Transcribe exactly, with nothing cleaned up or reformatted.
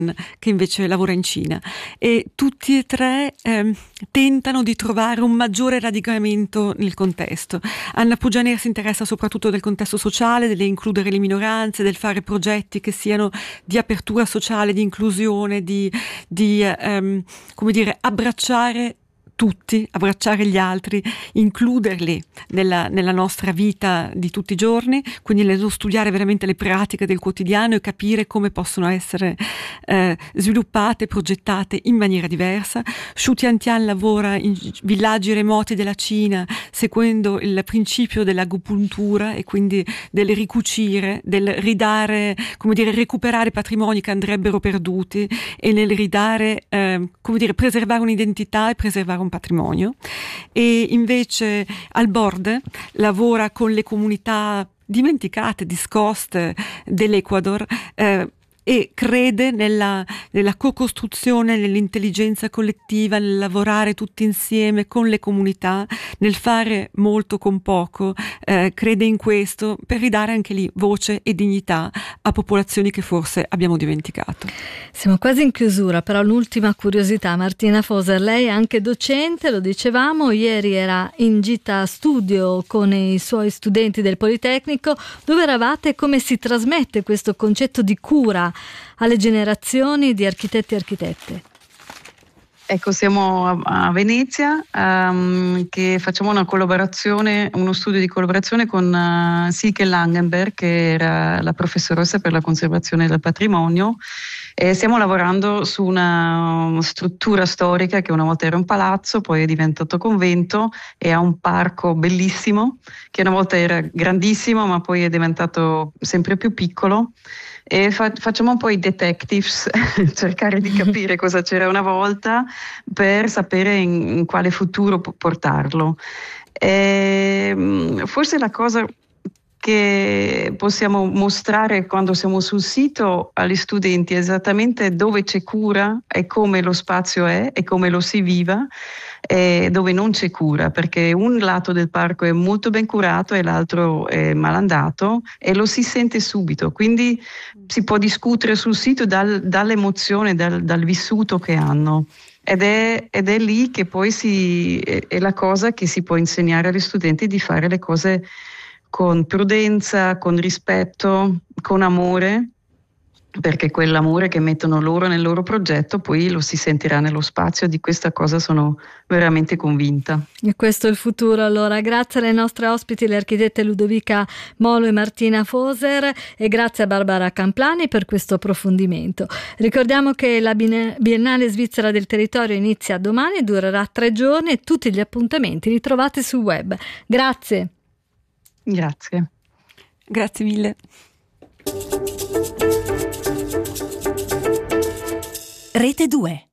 che invece lavora in Cina, e tutti e tre eh, tentano di trovare un maggiore radicamento nel contesto. Anna Pujaner si interessa soprattutto del contesto sociale, dell'includere le minoranze, del fare progetti che siano di apertura sociale, di inclusione, di, di ehm, come dire, abbracciare tutti, abbracciare gli altri, includerli nella, nella nostra vita di tutti i giorni, quindi nello studiare veramente le pratiche del quotidiano e capire come possono essere eh, sviluppate, progettate in maniera diversa. Shu Tiantian lavora in villaggi remoti della Cina seguendo il principio dell'agopuntura e quindi del ricucire, del ridare, come dire, recuperare patrimoni che andrebbero perduti e nel ridare, eh, come dire, preservare un'identità e preservare un patrimonio. E invece Al Borde lavora con le comunità dimenticate, discoste dell'Ecuador, eh, e crede nella, nella co-costruzione, nell'intelligenza collettiva, nel lavorare tutti insieme con le comunità, nel fare molto con poco, eh, crede in questo per ridare anche lì voce e dignità a popolazioni che forse abbiamo dimenticato. Siamo quasi in chiusura, però l'ultima curiosità, Martina Foser, lei è anche docente, lo dicevamo, ieri era in gita studio con i suoi studenti del Politecnico. Dove eravate e come si trasmette questo concetto di cura alle generazioni di architetti e architette? Ecco, siamo a, a Venezia, um, che facciamo una collaborazione, uno studio di collaborazione con uh, Silke Langenberg, che era la professoressa per la conservazione del patrimonio, e stiamo lavorando su una, una struttura storica che una volta era un palazzo, poi è diventato convento e ha un parco bellissimo, che una volta era grandissimo ma poi è diventato sempre più piccolo. E fa- facciamo un po' i detectives, cercare di capire cosa c'era una volta per sapere in, in quale futuro p- portarlo. E, forse la cosa che possiamo mostrare quando siamo sul sito agli studenti è esattamente dove c'è cura e come lo spazio è e come lo si viva, e dove non c'è cura, perché un lato del parco è molto ben curato e l'altro è malandato e lo si sente subito, quindi si può discutere sul sito dal, dall'emozione, dal, dal vissuto che hanno. Ed è, ed è lì che poi si, è, è la cosa che si può insegnare agli studenti, di fare le cose con prudenza, con rispetto, con amore, perché quell'amore che mettono loro nel loro progetto poi lo si sentirà nello spazio. Di questa cosa sono veramente convinta. E questo è il futuro. Allora, grazie alle nostre ospiti, le architette Ludovica Molo e Martina Foser, e grazie a Barbara Camplani per questo approfondimento. Ricordiamo che la Biennale Svizzera del Territorio inizia domani e durerà tre giorni, e tutti gli appuntamenti li trovate sul web. Grazie. Grazie. Grazie mille. Rete due.